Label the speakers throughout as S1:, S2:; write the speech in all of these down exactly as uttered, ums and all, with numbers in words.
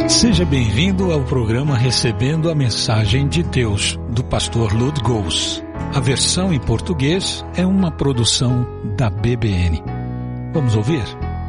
S1: Seja bem-vindo ao programa Recebendo a Mensagem de Deus, do pastor Lud Gous. A versão em português é uma produção da B B N. Vamos ouvir?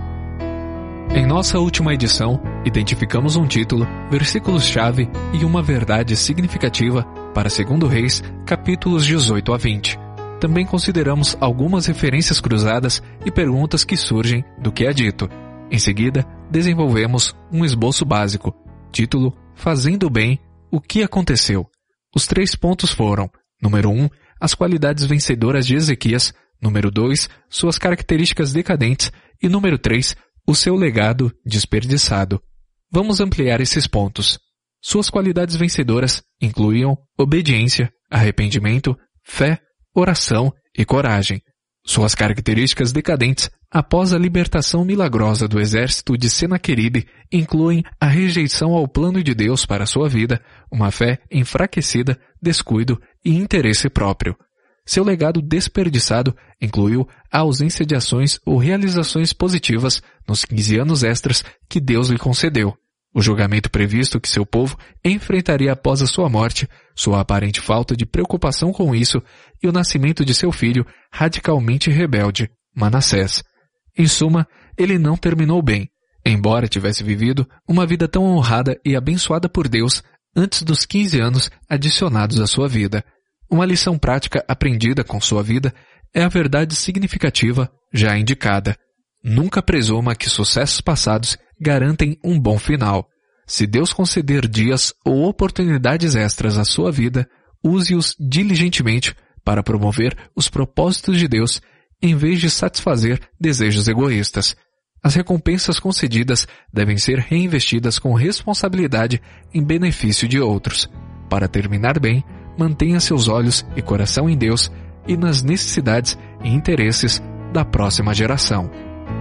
S2: Em nossa última edição, identificamos um título, versículos-chave e uma verdade significativa para Segundo Reis, capítulos dezoito a vinte. Também consideramos algumas referências cruzadas e perguntas que surgem do que é dito. Em seguida, desenvolvemos um esboço básico, título Fazendo Bem, o que aconteceu? Os três pontos foram, número um, as qualidades vencedoras de Ezequias, número dois, suas características decadentes e número três, o seu legado desperdiçado. Vamos ampliar esses pontos. Suas qualidades vencedoras incluíam obediência, arrependimento, fé, oração e coragem. Suas características decadentes, após a libertação milagrosa do exército de Senaqueribe, incluem a rejeição ao plano de Deus para sua vida, uma fé enfraquecida, descuido e interesse próprio. Seu legado desperdiçado incluiu a ausência de ações ou realizações positivas nos quinze anos extras que Deus lhe concedeu. O julgamento previsto que seu povo enfrentaria após a sua morte, sua aparente falta de preocupação com isso e o nascimento de seu filho radicalmente rebelde, Manassés. Em suma, ele não terminou bem, embora tivesse vivido uma vida tão honrada e abençoada por Deus antes dos quinze anos adicionados à sua vida. Uma lição prática aprendida com sua vida é a verdade significativa já indicada. Nunca presuma que sucessos passados garantem um bom final. Se Deus conceder dias ou oportunidades extras à sua vida, use-os diligentemente para promover os propósitos de Deus em vez de satisfazer desejos egoístas. As recompensas concedidas devem ser reinvestidas com responsabilidade em benefício de outros. Para terminar bem, mantenha seus olhos e coração em Deus e nas necessidades e interesses da próxima geração.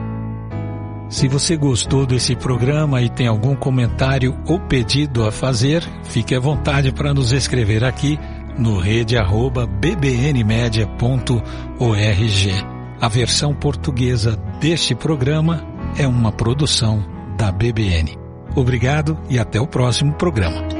S1: Se você gostou desse programa e tem algum comentário ou pedido a fazer, fique à vontade para nos escrever aqui no rede arroba b b n media ponto org. A versão portuguesa deste programa é uma produção da B B N. Obrigado e até o próximo programa.